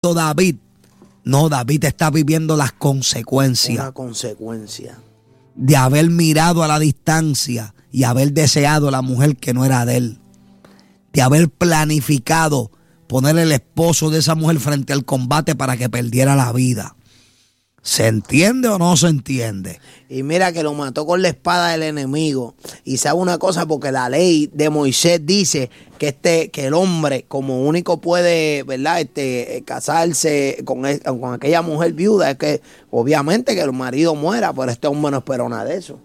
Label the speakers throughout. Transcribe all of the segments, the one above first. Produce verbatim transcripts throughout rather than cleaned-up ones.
Speaker 1: David. No, David está viviendo las consecuencias.
Speaker 2: Una consecuencia.
Speaker 1: De haber mirado a la distancia y haber deseado a la mujer que no era de él. De haber planificado poner el esposo de esa mujer frente al combate para que perdiera la vida. ¿Se entiende o no se entiende?
Speaker 2: Y mira que lo mató con la espada del enemigo. Y sabe una cosa, porque la ley de Moisés dice que este, que el hombre como único puede, ¿verdad? Este, casarse con, el, con aquella mujer viuda, es que obviamente que el marido muera, pero este hombre no esperó nada de eso.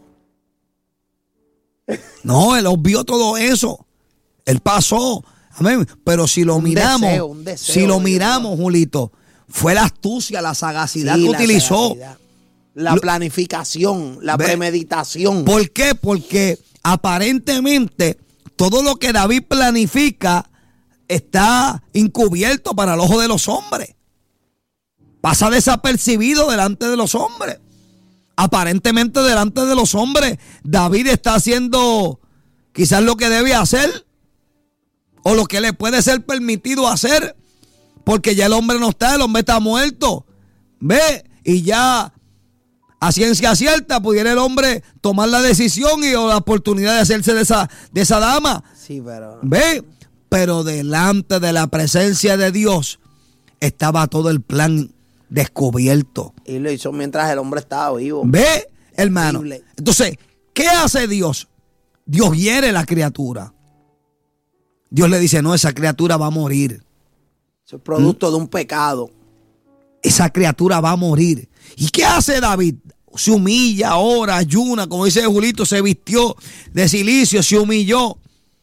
Speaker 1: No, él obvió todo eso. Él pasó. Amén. Pero si lo
Speaker 2: Un
Speaker 1: miramos,
Speaker 2: deseo, un deseo,
Speaker 1: si lo
Speaker 2: Dios.
Speaker 1: miramos, Julito, fue la astucia, la sagacidad
Speaker 2: Sí,
Speaker 1: que
Speaker 2: la
Speaker 1: utilizó.
Speaker 2: sagacidad. La
Speaker 1: Lo-
Speaker 2: planificación, la
Speaker 1: Ve-
Speaker 2: premeditación.
Speaker 1: ¿Por qué? Porque aparentemente todo lo que David planifica está encubierto para el ojo de los hombres. Pasa desapercibido delante de los hombres. Aparentemente delante de los hombres, David está haciendo quizás lo que debe hacer o lo que le puede ser permitido hacer, porque ya el hombre no está, el hombre está muerto. Ve, y ya a ciencia cierta pudiera el hombre tomar la decisión y o la oportunidad de hacerse de esa, de esa dama.
Speaker 2: Sí, pero...
Speaker 1: Ve, pero delante de la presencia de Dios estaba todo el plan descubierto.
Speaker 2: Y lo hizo mientras el hombre estaba vivo.
Speaker 1: Ve, hermano.
Speaker 2: Horrible.
Speaker 1: Entonces, ¿qué hace Dios? Dios hiere la criatura. Dios le dice, no, esa criatura va a morir.
Speaker 2: Eso es producto de un pecado.
Speaker 1: Esa criatura va a morir. ¿Y qué hace David? Se humilla, ora, ayuna, como dice Julito, se vistió de cilicio, se humilló.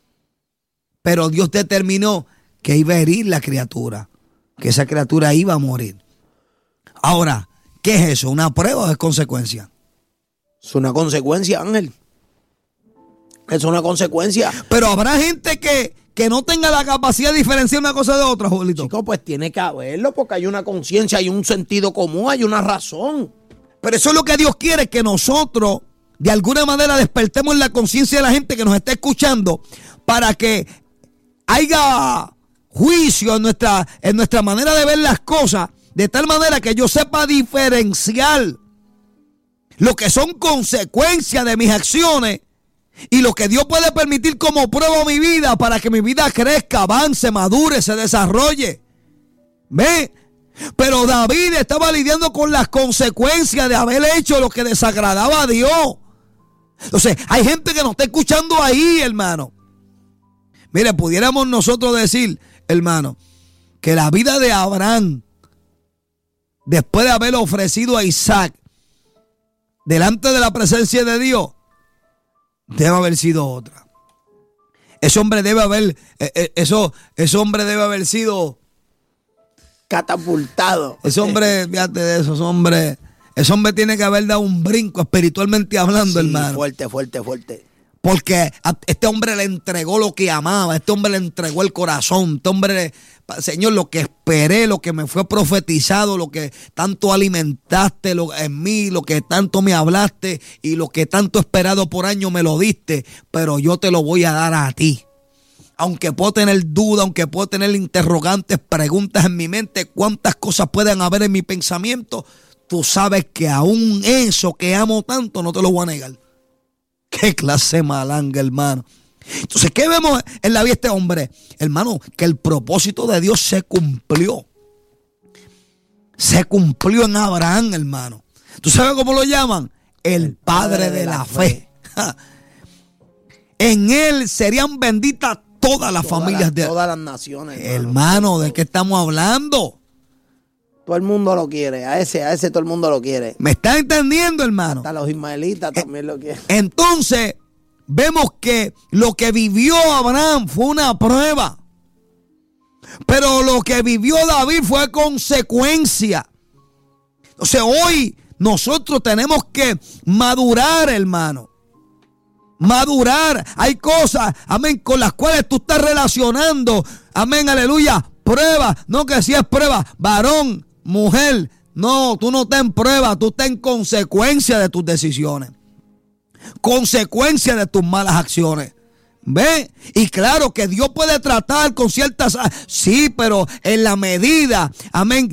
Speaker 1: Pero Dios determinó que iba a herir la criatura, que esa criatura iba a morir. Ahora, ¿qué es eso? ¿Una prueba o es consecuencia?
Speaker 2: Es una consecuencia, Ángel. Es una consecuencia.
Speaker 1: Pero habrá gente que, que no tenga la capacidad de diferenciar una cosa de otra, Julito.
Speaker 2: Chico, pues tiene que haberlo porque hay una conciencia, hay un sentido común, hay una razón.
Speaker 1: Pero eso es lo que Dios quiere, que nosotros de alguna manera despertemos la conciencia de la gente que nos está escuchando para que haya juicio en nuestra, en nuestra manera de ver las cosas, de tal manera que yo sepa diferenciar lo que son consecuencias de mis acciones y lo que Dios puede permitir como prueba a mi vida para que mi vida crezca, avance, madure, se desarrolle. ¿Ve? Pero David estaba lidiando con las consecuencias de haber hecho lo que desagradaba a Dios. Entonces, hay gente que nos está escuchando ahí, hermano. Mire, pudiéramos nosotros decir, hermano, que la vida de Abraham, después de haber ofrecido a Isaac delante de la presencia de Dios, debe haber sido otra. Ese hombre debe haber, eh, eh, eso, ese hombre debe haber sido
Speaker 2: Catapultado.
Speaker 1: Ese hombre, fíjate de eso, ese hombre, ese hombre tiene que haber dado un brinco espiritualmente hablando,
Speaker 2: Sí,
Speaker 1: hermano.
Speaker 2: fuerte, fuerte, fuerte.
Speaker 1: Porque a este hombre le entregó lo que amaba, este hombre le entregó el corazón, este hombre, Señor, lo que esperé, lo que me fue profetizado, lo que tanto alimentaste lo, en mí, lo que tanto me hablaste y lo que tanto esperado por años me lo diste, pero yo te lo voy a dar a ti. Aunque puedo tener dudas, aunque puedo tener interrogantes, preguntas en mi mente, cuántas cosas pueden haber en mi pensamiento, tú sabes que aún eso que amo tanto no te lo voy a negar. Qué clase malanga, hermano. Entonces, ¿qué vemos en la vida de este hombre? Hermano, que el propósito de Dios se cumplió. Se cumplió en Abraham, hermano. ¿Tú sabes cómo lo llaman? El, el padre, padre de, de la, la fe. fe. En él serían benditas todas las todas familias
Speaker 2: las,
Speaker 1: de
Speaker 2: todas las naciones. Hermano,
Speaker 1: hermano ¿de qué estamos hablando?
Speaker 2: Todo el mundo lo quiere, a ese, a ese todo el mundo lo quiere.
Speaker 1: ¿Me está entendiendo, hermano?
Speaker 2: Hasta los ismaelitas también lo quieren.
Speaker 1: Entonces, vemos que lo que vivió Abraham fue una prueba. Pero lo que vivió David fue consecuencia. Entonces, hoy nosotros tenemos que madurar, hermano. Madurar. Hay cosas, amén, con las cuales tú estás relacionando. Amén, aleluya. Prueba. No que si es prueba. Varón, mujer. No, tú no estás en prueba. Tú estás en consecuencia de tus decisiones. Consecuencia de tus malas acciones. ¿Ve? Y claro que Dios puede tratar con ciertas... Sí, pero en la medida, amén,